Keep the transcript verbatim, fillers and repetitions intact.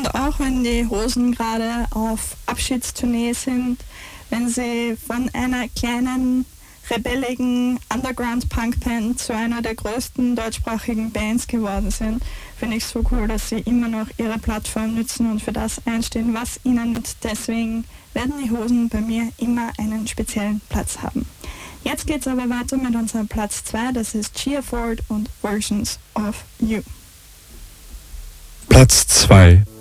Und auch wenn die Hosen gerade auf Abschiedstournee sind, wenn sie von einer kleinen, rebelligen Underground-Punk-Band zu einer der größten deutschsprachigen Bands geworden sind, finde ich es so cool, dass sie immer noch ihre Plattform nützen und für das einstehen, was ihnen und deswegen werden die Hosen bei mir immer einen speziellen Platz haben. Jetzt geht's aber weiter mit unserem Platz zwei, das ist Gia Ford und Versions of You. Platz zwei.